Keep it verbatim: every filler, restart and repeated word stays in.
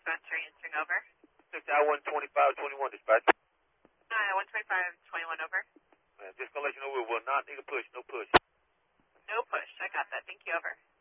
dispatcher answering over. six I one twenty-five twenty-one dispatch. Uh, one twenty-five twenty-one over. Uh, just gonna let you know we will not need a push, no push. No push. I got that. Thank you, over.